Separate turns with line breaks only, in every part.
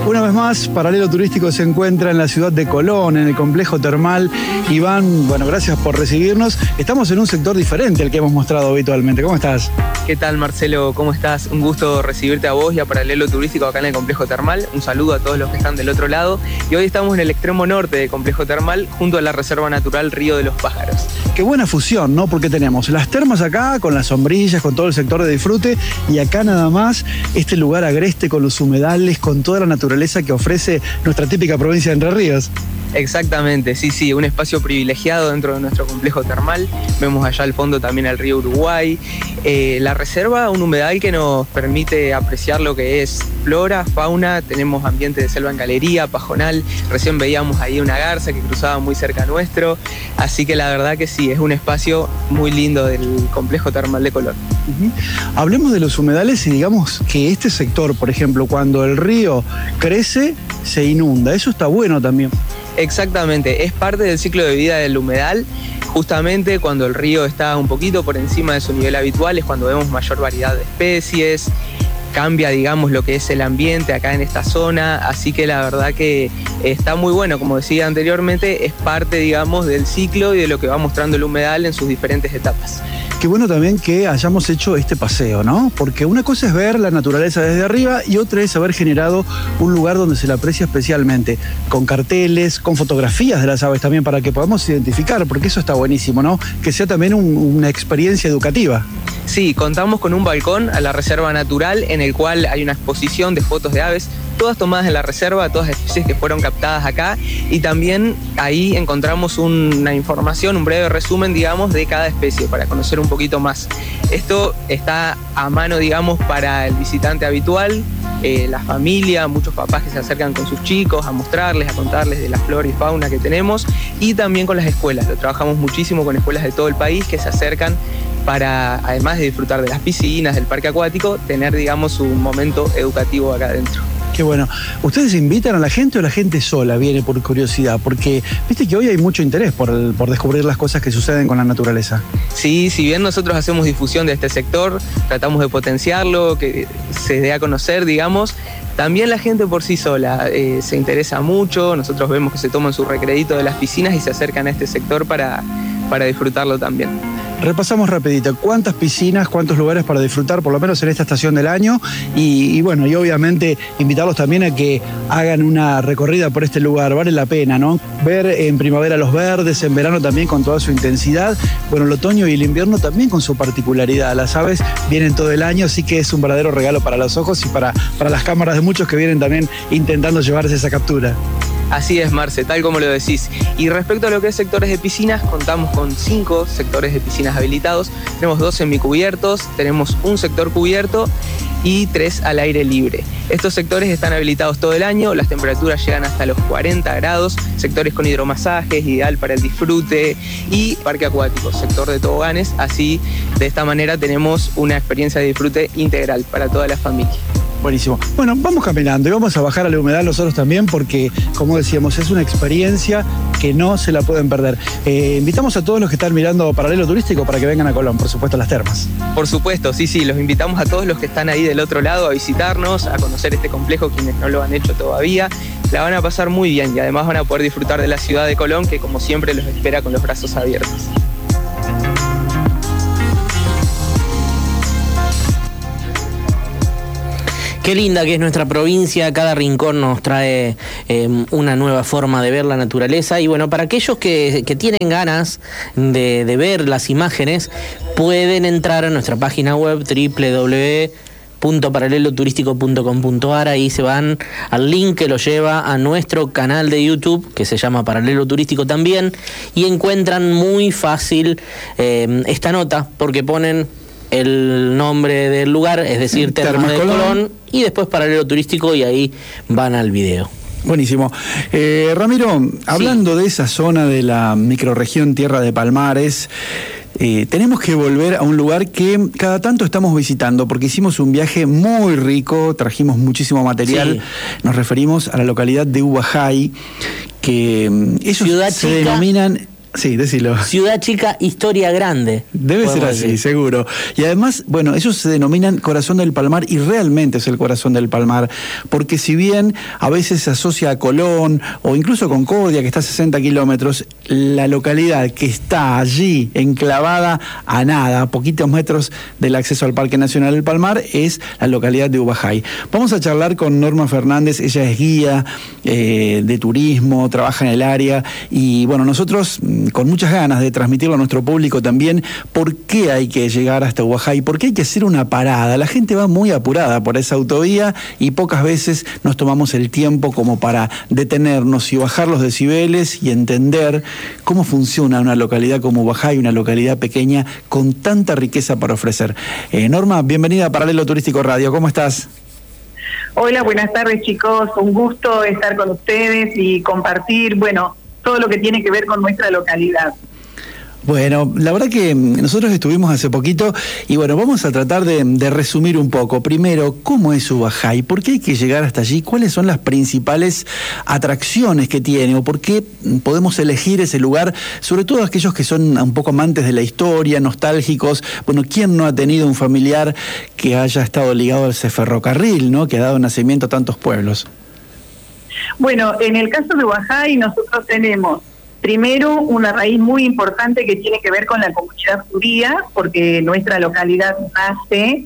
Una vez más, Paralelo Turístico se encuentra en la ciudad de Colón, en el complejo termal. Iván, bueno, gracias por recibirnos. Estamos en un sector diferente al que hemos mostrado habitualmente. ¿Cómo estás?
¿Qué tal, Marcelo? ¿Cómo estás? Un gusto recibirte a vos y a Paralelo Turístico acá en el complejo termal. Un saludo a todos los que están del otro lado. Y hoy estamos en el extremo norte del complejo termal, junto a la Reserva Natural Río de los Pájaros.
Qué buena fusión, ¿no? Porque tenemos las termas acá, con las sombrillas, con todo el sector de disfrute, y acá nada más este lugar agreste con los humedales, con toda la naturaleza que ofrece nuestra típica provincia de Entre Ríos.
Exactamente, sí, un espacio privilegiado dentro de nuestro complejo termal. Vemos allá al fondo también el río Uruguay. La reserva, un humedal que nos permite apreciar lo que es flora, fauna. Tenemos ambiente de selva en galería, pajonal. Recién veíamos ahí una garza que cruzaba muy cerca nuestro. Así que la verdad que sí, es un espacio muy lindo del complejo termal de Colón.
Hablemos de los humedales y digamos que este sector, por ejemplo, cuando el río crece, se inunda. Eso está bueno también.
Exactamente, es parte del ciclo de vida del humedal. Justamente cuando el río está un poquito por encima de su nivel habitual es cuando vemos mayor variedad de especies, cambia, digamos, lo que es el ambiente acá en esta zona, así que la verdad que está muy bueno, como decía anteriormente, es parte, digamos, del ciclo y de lo que va mostrando el humedal en sus diferentes etapas.
Qué bueno también que hayamos hecho este paseo, ¿no? Porque una cosa es ver la naturaleza desde arriba y otra es haber generado un lugar donde se la aprecia especialmente, con carteles, con fotografías de las aves también para que podamos identificar, porque eso está buenísimo, ¿no? Que sea también una experiencia educativa.
Sí, contamos con un balcón a la reserva natural en el cual hay una exposición de fotos de aves, todas tomadas en la reserva, todas especies que fueron captadas acá, y también ahí encontramos una información, un breve resumen, digamos, de cada especie para conocer un poquito más. Esto está a mano, digamos, para el visitante habitual, la familia, muchos papás que se acercan con sus chicos a mostrarles, a contarles de la flora y fauna que tenemos, y también con las escuelas. Lo trabajamos muchísimo con escuelas de todo el país que se acercan para, además de disfrutar de las piscinas, del parque acuático, tener, digamos, un momento educativo acá adentro.
Qué bueno. ¿Ustedes invitan a la gente o la gente sola viene por curiosidad? Porque viste que hoy hay mucho interés por descubrir las cosas que suceden con la naturaleza.
Sí, si bien nosotros hacemos difusión de este sector, tratamos de potenciarlo, que se dé a conocer, digamos, también la gente por sí sola se interesa mucho. Nosotros vemos que se toman su recredito de las piscinas y se acercan a este sector para disfrutarlo también.
Repasamos rapidito, ¿cuántas piscinas, cuántos lugares para disfrutar, por lo menos en esta estación del año? Y bueno, y obviamente invitarlos también a que hagan una recorrida por este lugar, vale la pena, ¿no? Ver en primavera los verdes, en verano también con toda su intensidad, bueno, el otoño y el invierno también con su particularidad. Las aves vienen todo el año, así que es un verdadero regalo para los ojos y para las cámaras de muchos que vienen también intentando llevarse esa captura.
Así es, Marce, tal como lo decís. Y respecto a lo que es sectores de piscinas, contamos con 5 sectores de piscinas habilitados. Tenemos 2 semicubiertos, tenemos un sector cubierto y 3 al aire libre. Estos sectores están habilitados todo el año, las temperaturas llegan hasta los 40 grados, sectores con hidromasajes, ideal para el disfrute, y parque acuático, sector de toboganes. Así, de esta manera tenemos una experiencia de disfrute integral para toda la familia.
Buenísimo. Bueno, vamos caminando y vamos a bajar a la humedad nosotros también porque, como decíamos, es una experiencia que no se la pueden perder. Invitamos a todos los que están mirando Paralelo Turístico para que vengan a Colón, por supuesto, a las termas.
Por supuesto, sí, los invitamos a todos los que están ahí del otro lado a visitarnos, a conocer este complejo, quienes no lo han hecho todavía. La van a pasar muy bien y además van a poder disfrutar de la ciudad de Colón, que como siempre los espera con los brazos abiertos.
Qué linda que es nuestra provincia, cada rincón nos trae una nueva forma de ver la naturaleza. Y bueno, para aquellos que tienen ganas de ver las imágenes, pueden entrar a nuestra página web www.paraleloturístico.com.ar. Ahí se van al link que los lleva a nuestro canal de YouTube, que se llama Paralelo Turístico también, y encuentran muy fácil esta nota, porque ponen el nombre del lugar, es decir, Termas de Colón, y después Paralelo Turístico, y ahí van al video.
Buenísimo. Ramiro, hablando de esa zona de la microrregión Tierra de Palmares, tenemos que volver a un lugar que cada tanto estamos visitando, porque hicimos un viaje muy rico, trajimos muchísimo material. Sí. Nos referimos a la localidad de Huajay, que ellos se denominan Sí, decilo.
Ciudad chica, historia grande.
Debe ser así, decir. Seguro. Y además, bueno, ellos se denominan Corazón del Palmar y realmente es el Corazón del Palmar, porque si bien a veces se asocia a Colón o incluso Concordia, que está a 60 kilómetros, la localidad que está allí enclavada a nada, a poquitos metros del acceso al Parque Nacional del Palmar, es la localidad de Ubajay. Vamos a charlar con Norma Fernández, ella es guía de turismo, trabaja en el área y bueno, nosotros con muchas ganas de transmitirlo a nuestro público también, por qué hay que llegar hasta Ubajay, por qué hay que hacer una parada. La gente va muy apurada por esa autovía y pocas veces nos tomamos el tiempo como para detenernos y bajar los decibeles y entender cómo funciona una localidad como Ubajay, una localidad pequeña con tanta riqueza para ofrecer. Norma, bienvenida a Paralelo Turístico Radio, ¿cómo estás?
Hola, buenas tardes chicos, un gusto estar con ustedes y compartir, bueno, todo lo que tiene que ver con nuestra localidad.
Bueno, la verdad que nosotros estuvimos hace poquito y bueno, vamos a tratar de resumir un poco. Primero, ¿cómo es Ubajay? ¿Por qué hay que llegar hasta allí? ¿Cuáles son las principales atracciones que tiene? ¿O por qué podemos elegir ese lugar? Sobre todo aquellos que son un poco amantes de la historia, nostálgicos. Bueno, ¿quién no ha tenido un familiar que haya estado ligado a ese ferrocarril, ¿no? Que ha dado nacimiento a tantos pueblos.
Bueno, en el caso de Ubajay nosotros tenemos primero una raíz muy importante que tiene que ver con la comunidad judía, porque nuestra localidad nace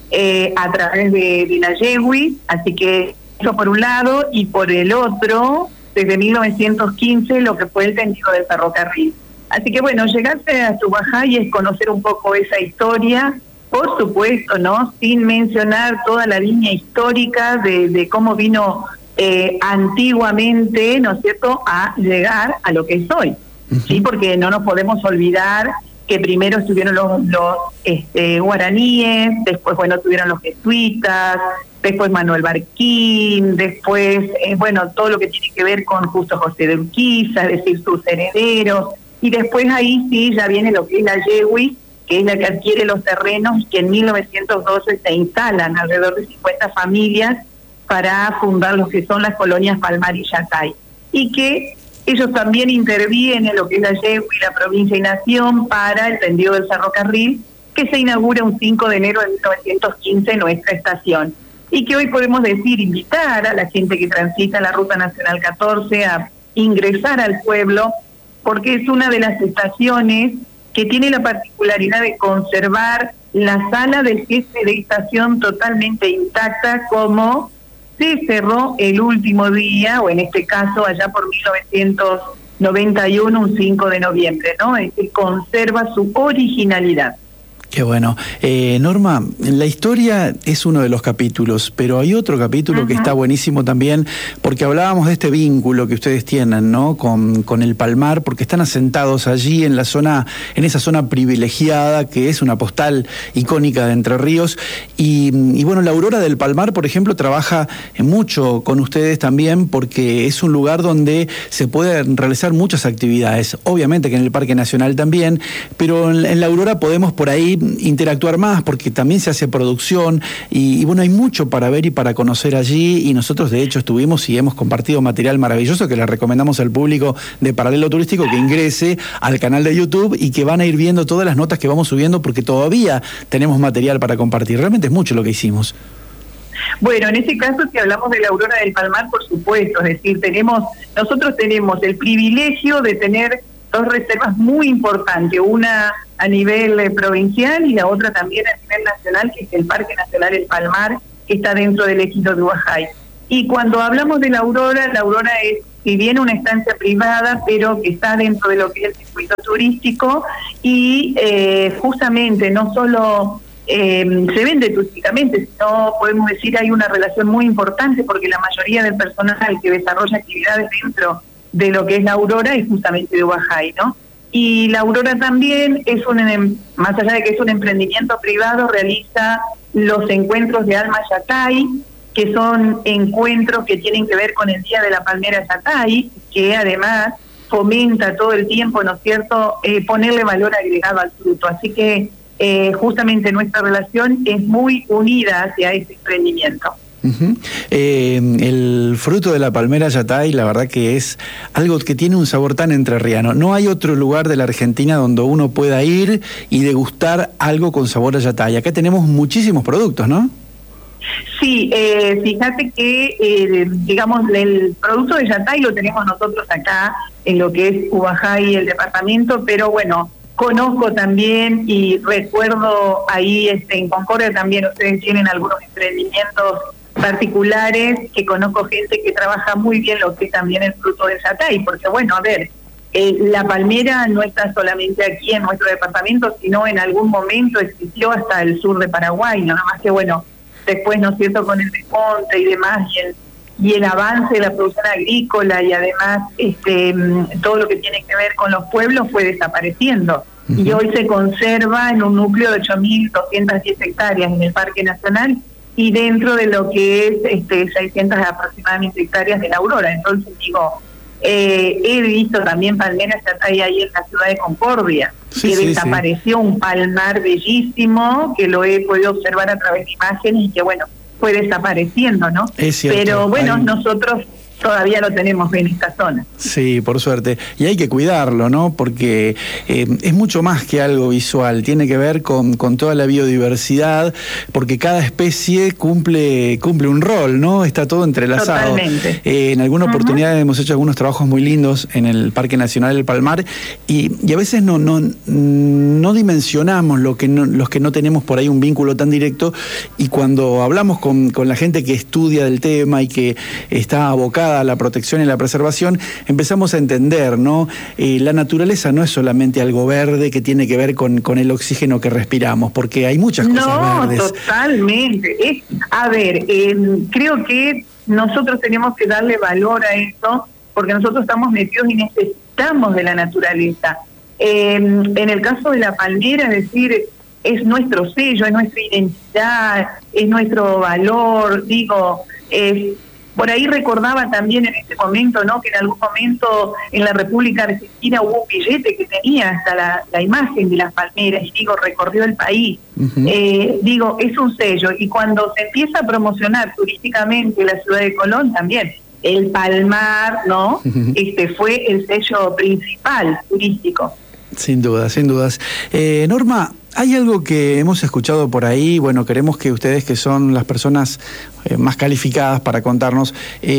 a través de la Yehui, así que eso por un lado, y por el otro, desde 1915, lo que fue el tendido del ferrocarril. Así que bueno, llegarse a Ubajay es conocer un poco esa historia, por supuesto, ¿no? Sin mencionar toda la línea histórica de cómo vino antiguamente, ¿no es cierto?, a llegar a lo que es hoy, ¿sí? Porque no nos podemos olvidar que primero estuvieron los guaraníes, después, bueno, tuvieron los jesuitas, después Manuel Barquín, después, bueno, todo lo que tiene que ver con Justo José de Urquiza, es decir, sus herederos, y después ahí sí ya viene lo que es la Yehui, que es la que adquiere los terrenos, que en 1912 se instalan alrededor de 50 familias para fundar lo que son las colonias Palmar y Yatay, y que ellos también intervienen en lo que es la Yehui, la provincia y nación, para el tendido del ferrocarril, que se inaugura un 5 de enero de 1915 en nuestra estación, y que hoy podemos decir, invitar a la gente que transita la Ruta Nacional 14 a ingresar al pueblo, porque es una de las estaciones que tiene la particularidad de conservar la sala del jefe de estación totalmente intacta, como se cerró el último día, o en este caso allá por 1991, un 5 de noviembre, ¿no? Es que conserva su originalidad.
Qué bueno. Norma, la historia es uno de los capítulos, pero hay otro capítulo que está buenísimo también, porque hablábamos de este vínculo que ustedes tienen, ¿no? Con el Palmar, porque están asentados allí en la zona, en esa zona privilegiada que es una postal icónica de Entre Ríos. Y bueno, la Aurora del Palmar, por ejemplo, trabaja mucho con ustedes también, porque es un lugar donde se pueden realizar muchas actividades. Obviamente que en el Parque Nacional también, pero en la Aurora podemos por ahí interactuar más, porque también se hace producción y bueno, hay mucho para ver y para conocer allí, y nosotros de hecho estuvimos y hemos compartido material maravilloso que le recomendamos al público de Paralelo Turístico que ingrese al canal de YouTube y que van a ir viendo todas las notas que vamos subiendo, porque todavía tenemos material para compartir. Realmente es mucho lo que hicimos.
Bueno, en ese caso, si hablamos de la Aurora del Palmar, por supuesto, es decir, nosotros tenemos el privilegio de tener dos reservas muy importantes, una a nivel provincial y la otra también a nivel nacional, que es el Parque Nacional El Palmar, que está dentro del ejido de Ubajay. Y cuando hablamos de la Aurora es, si bien una estancia privada, pero que está dentro de lo que es el circuito turístico, y justamente no solo se vende turísticamente, sino podemos decir hay una relación muy importante, porque la mayoría del personal que desarrolla actividades dentro de lo que es la Aurora es justamente de Ubajay, ¿no? Y la Aurora también es más allá de que es un emprendimiento privado, realiza los encuentros de Alma Yatay, que son encuentros que tienen que ver con el Día de la Palmera Yatay, que además fomenta todo el tiempo, ¿no es cierto?, ponerle valor agregado al fruto. Así que justamente nuestra relación es muy unida hacia ese emprendimiento.
El fruto de la palmera Yatay, la verdad que es algo que tiene un sabor tan entrerriano. No hay otro lugar de la Argentina donde uno pueda ir y degustar algo con sabor a Yatay. Acá tenemos muchísimos productos, ¿no?
Sí, fíjate que, digamos, el producto de Yatay lo tenemos nosotros acá en lo que es Ubajay, el departamento, pero bueno, conozco también y recuerdo ahí en Concordia también ustedes tienen algunos emprendimientos particulares que conozco gente que trabaja muy bien lo que es también el fruto del Yatay, porque bueno, a ver, la palmera no está solamente aquí en nuestro departamento, sino en algún momento existió hasta el sur de Paraguay, nada más que bueno, después, ¿no es cierto?, con el desmonte y demás, y el avance de la producción agrícola y además todo lo que tiene que ver con los pueblos fue desapareciendo. Y hoy se conserva en un núcleo de 8.210 hectáreas en el Parque Nacional y dentro de lo que es 600 aproximadamente hectáreas de la Aurora. Entonces digo, he visto también palmeras ahí en la ciudad de Concordia, que desapareció un palmar bellísimo, que lo he podido observar a través de imágenes y que bueno, fue desapareciendo, ¿no?
Es cierto.
Pero bueno, nosotros todavía lo tenemos en esta zona.
Sí, por suerte. Y hay que cuidarlo, ¿no? Porque es mucho más que algo visual. Tiene que ver con toda la biodiversidad, porque cada especie cumple un rol, ¿no? Está todo entrelazado.
Totalmente.
En alguna oportunidad hemos hecho algunos trabajos muy lindos en el Parque Nacional del Palmar y a veces no dimensionamos los que no tenemos por ahí un vínculo tan directo, y cuando hablamos con la gente que estudia del tema y que está abocada a la protección y la preservación, empezamos a entender, ¿no? La naturaleza no es solamente algo verde que tiene que ver con el oxígeno que respiramos, porque hay muchas cosas verdes.
No, totalmente. A ver, creo que nosotros tenemos que darle valor a eso, porque nosotros estamos metidos y necesitamos de la naturaleza. En el caso de la palmera, es decir, es nuestro sello, es nuestra identidad, es nuestro valor, digo, por ahí recordaba también en ese momento, ¿no?, que en algún momento en la República Argentina hubo un billete que tenía hasta la imagen de las palmeras, y digo, recorrió el país. Digo, es un sello, y cuando se empieza a promocionar turísticamente la ciudad de Colón también, el palmar, ¿no?, fue el sello principal turístico.
Sin duda, sin dudas. Norma, hay algo que hemos escuchado por ahí, bueno, queremos que ustedes, que son las personas más calificadas para contarnos,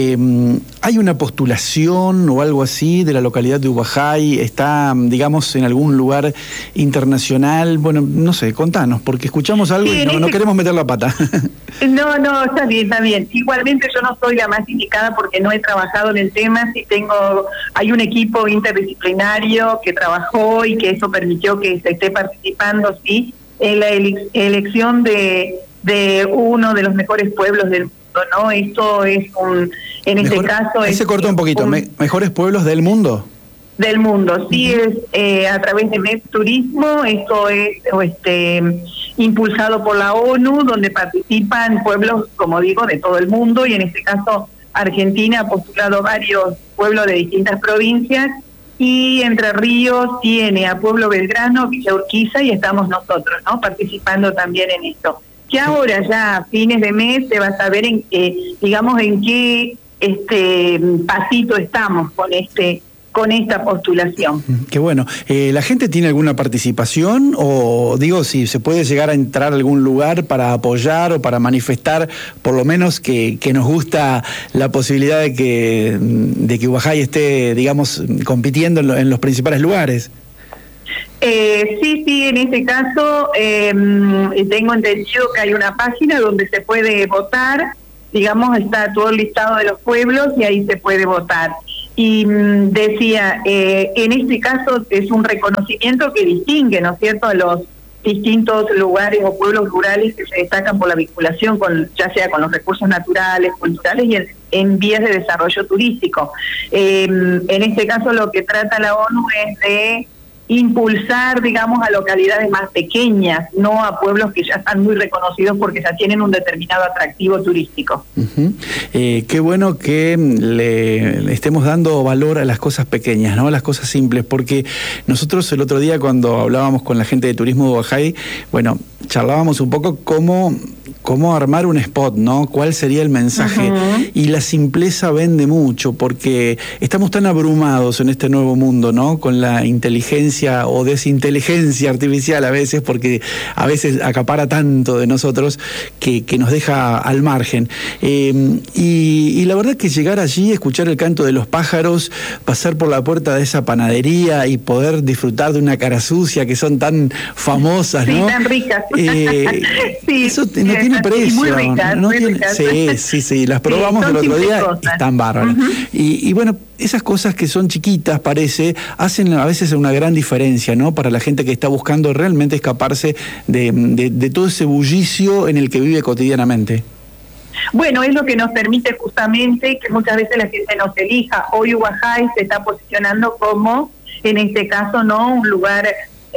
¿hay una postulación o algo así de la localidad de Ubajay? ¿Está, digamos, en algún lugar internacional? Bueno, no sé, contanos, porque escuchamos algo y no queremos meter la pata.
No, está bien. Igualmente yo no soy la más indicada porque no he trabajado en el tema, hay un equipo interdisciplinario que trabajó y que eso permitió que se esté participando, sí, en la elección de uno de los mejores pueblos del mundo, ¿no? Esto es este caso...
Ahí se cortó un poquito, ¿mejores pueblos del mundo?
Del mundo, sí, es a través de MED Turismo. Esto es impulsado por la ONU, donde participan pueblos, como digo, de todo el mundo, y en este caso Argentina ha postulado varios pueblos de distintas provincias, y Entre Ríos tiene a Pueblo Belgrano, Villa Urquiza, y estamos nosotros, ¿no?, participando también en esto. Que ahora ya a fines de mes se va a saber en qué pasito estamos con esta postulación.
Qué bueno. ¿La gente tiene alguna participación? O digo, si se puede llegar a entrar a algún lugar para apoyar o para manifestar, por lo menos que nos gusta la posibilidad de que Ubajay esté, digamos, compitiendo en los principales lugares.
Sí, en este caso tengo entendido que hay una página donde se puede votar, digamos, está todo el listado de los pueblos y ahí se puede votar. Y decía, en este caso es un reconocimiento que distingue, ¿no es cierto?, a los distintos lugares o pueblos rurales que se destacan por la vinculación ya sea con los recursos naturales, culturales y en vías de desarrollo turístico. En este caso lo que trata la ONU es de impulsar, digamos, a localidades más pequeñas, no a pueblos que ya están muy reconocidos porque ya tienen un determinado atractivo turístico.
Qué bueno que le estemos dando valor a las cosas pequeñas, ¿no?, a las cosas simples, porque nosotros el otro día cuando hablábamos con la gente de Turismo de Ubajay, bueno, charlábamos un poco cómo cómo armar un spot, ¿no? ¿Cuál sería el mensaje? Y la simpleza vende mucho, porque estamos tan abrumados en este nuevo mundo, ¿no? Con la inteligencia o desinteligencia artificial a veces, porque a veces acapara tanto de nosotros que nos deja al margen. Y la verdad que llegar allí, escuchar el canto de los pájaros, pasar por la puerta de esa panadería y poder disfrutar de una cara sucia que son tan famosas, ¿no?
Sí, tan ricas. Sí,
eso no tiene precio.
Muy ricas,
no
muy
tiene,
ricas.
Sí, las probamos el otro día, están bárbaras. Y bueno, esas cosas que son chiquitas, parece, hacen a veces una gran diferencia, ¿no? Para la gente que está buscando realmente escaparse de todo ese bullicio en el que vive cotidianamente.
Bueno, es lo que nos permite justamente que muchas veces la gente nos elija. Hoy Huajay se está posicionando como, en este caso, ¿no?, un lugar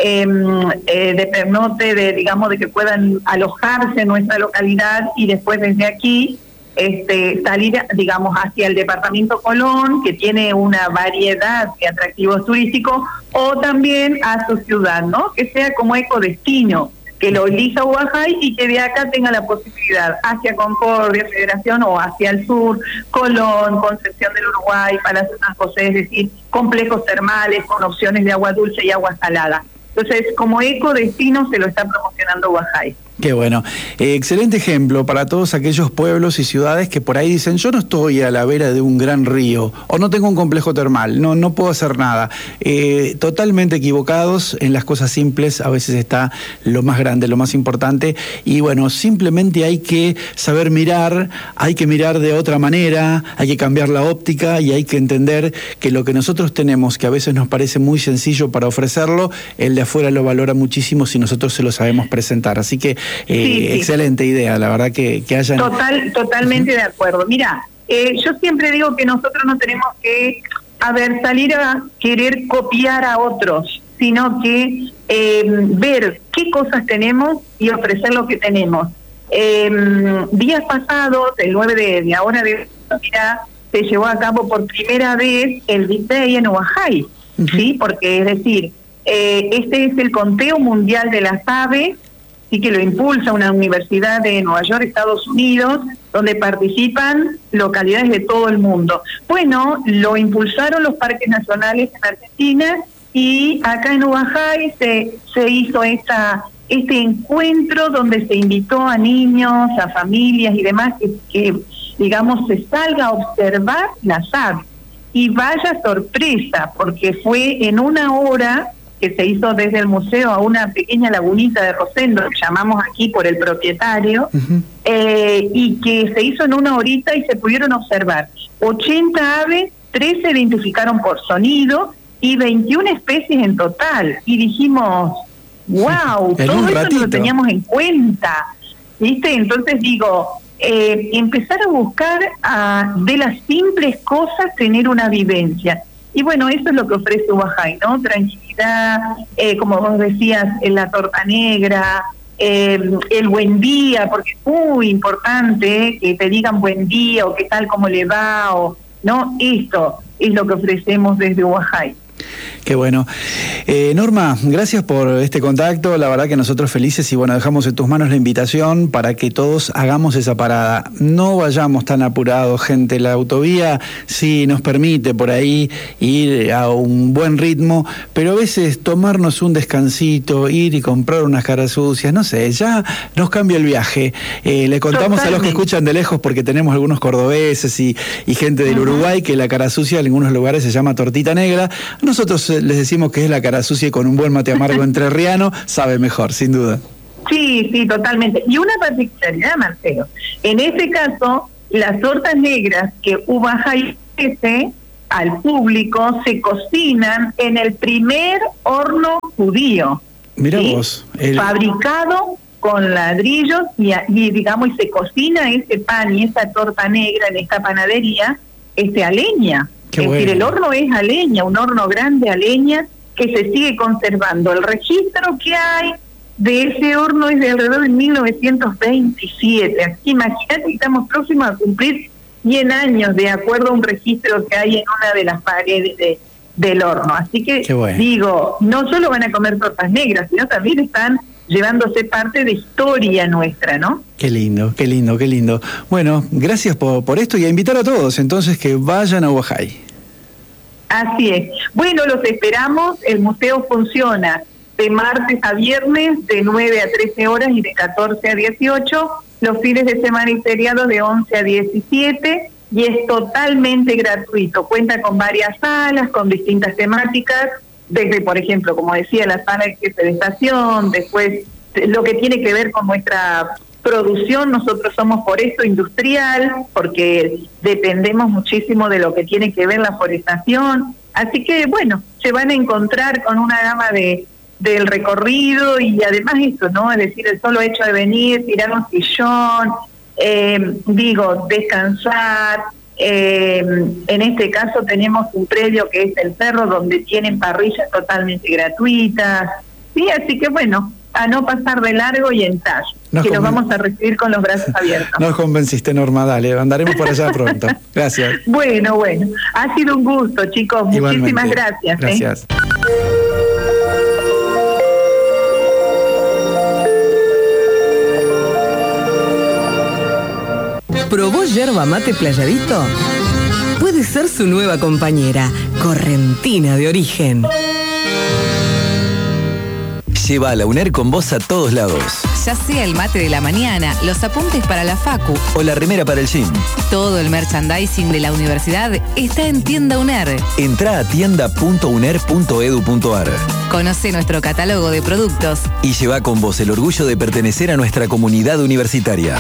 de pernote, de que puedan alojarse en nuestra localidad y después desde aquí salir, digamos, hacia el departamento Colón, que tiene una variedad de atractivos turísticos, o también a su ciudad, ¿no? Que sea como ecodestino, que lo elija Huajay y que de acá tenga la posibilidad hacia Concordia, Federación, o hacia el sur, Colón, Concepción del Uruguay, Palacio San José, es decir, complejos termales con opciones de agua dulce y agua salada. Entonces, como ecodestino se lo está promocionando Huajay.
Qué bueno. Excelente ejemplo para todos aquellos pueblos y ciudades que por ahí dicen, yo no estoy a la vera de un gran río, o no tengo un complejo termal, no puedo hacer nada. Totalmente equivocados. En las cosas simples a veces está lo más grande, lo más importante, y bueno, simplemente hay que saber mirar, hay que mirar de otra manera, hay que cambiar la óptica y hay que entender que lo que nosotros tenemos, que a veces nos parece muy sencillo para ofrecerlo, el de afuera lo valora muchísimo si nosotros se lo sabemos presentar. Así que sí. Excelente idea, la verdad que hayan...
Totalmente de acuerdo. Mira, yo siempre digo que nosotros no tenemos que, salir a querer copiar a otros, sino que ver qué cosas tenemos y ofrecer lo que tenemos. Días pasados, el 9 de ahora de mira, se llevó a cabo por primera vez el Big Day en Huajay, ¿sí? Porque, es decir, este es el conteo mundial de las aves, sí, que lo impulsa una universidad de Nueva York, Estados Unidos, donde participan localidades de todo el mundo. Bueno, lo impulsaron los parques nacionales en Argentina, y acá en Huajay se hizo este encuentro donde se invitó a niños, a familias y demás que digamos, se salga a observar las aves. Y vaya sorpresa, porque fue en una hora que se hizo desde el museo a una pequeña lagunita de Rosendo, que llamamos aquí por el propietario, y que se hizo en una horita y se pudieron observar 80 aves, 13 se identificaron por sonido y 21 especies en total. Y dijimos, wow, todo eso no lo teníamos en cuenta, ¿viste? Entonces digo, empezar a buscar de las simples cosas tener una vivencia. Y bueno, eso es lo que ofrece Huajay, ¿no? Tranquilidad, como vos decías, la torta negra, el buen día, porque es muy importante que te digan buen día o qué tal, cómo le va, o no. Esto es lo que ofrecemos desde Huajay.
Qué bueno. Norma, gracias por este contacto, la verdad que nosotros felices, y bueno, dejamos en tus manos la invitación para que todos hagamos esa parada. No vayamos tan apurados, gente, la autovía sí nos permite por ahí ir a un buen ritmo, pero a veces tomarnos un descansito, ir y comprar unas caras sucias, no sé, ya nos cambia el viaje. Le contamos a los que escuchan de lejos, porque tenemos algunos cordobeses y gente del Uruguay, que la cara sucia en algunos lugares se llama tortita negra. Nosotros les decimos que es la cara sucia, y con un buen mate amargo entrerriano sabe mejor, sin duda.
Sí, totalmente. Y una particularidad, Marcelo, en este caso, las tortas negras que Huajay ofrece al público se cocinan en el primer horno judío.
Mirá, ¿sí?
Vos. Fabricado con ladrillos y digamos, y se cocina ese pan y esa torta negra en esta panadería a leña.
Qué
es
bueno.
decir, el horno es a leña, un horno grande a leña, que se sigue conservando. El registro que hay de ese horno es de alrededor de 1927. Así, imagínate que estamos próximos a cumplir 100 años de acuerdo a un registro que hay en una de las paredes del horno. Así que, bueno, digo, no solo van a comer tortas negras, sino también están llevándose parte de historia nuestra, ¿no?
Qué lindo, qué lindo, qué lindo. Bueno, gracias por esto y a invitar a todos entonces que vayan a Huajay.
Así es. Bueno, los esperamos. El museo funciona de martes a viernes, de 9 a 13 horas y de 14 a 18, los fines de semana y feriados de 11 a 17, y es totalmente gratuito. Cuenta con varias salas, con distintas temáticas, desde, por ejemplo, como decía, la sala del jefe de estación, después lo que tiene que ver con nuestra producción. Nosotros somos foresto industrial, porque dependemos muchísimo de lo que tiene que ver la forestación. Así que, bueno, se van a encontrar con una gama del recorrido, y además eso, ¿no? Es decir, el solo hecho de venir, tirar un sillón, descansar. En este caso tenemos un predio que es el Cerro, donde tienen parrillas totalmente gratuitas. Sí, así que bueno, a no pasar de largo y en tallo, que los vamos a recibir con los brazos abiertos.
Nos convenciste, Norma, dale, andaremos por allá pronto. Gracias.
Bueno, ha sido un gusto, chicos.
Igualmente.
Muchísimas gracias.
Gracias.
¿Probó yerba mate Playadito? Puede ser su nueva compañera, correntina de origen.
Lleva a la UNER con vos a todos lados.
Ya sea el mate de la mañana, los apuntes para la facu
o la remera para el gym.
Todo el merchandising de la universidad está en Tienda UNER.
Entrá a tienda.uner.edu.ar.
Conoce nuestro catálogo de productos
y lleva con vos el orgullo de pertenecer a nuestra comunidad universitaria.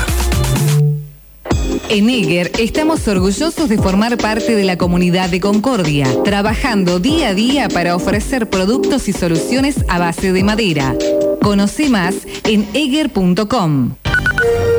En Eger estamos orgullosos de formar parte de la comunidad de Concordia, trabajando día a día para ofrecer productos y soluciones a base de madera. Conoce más en eger.com.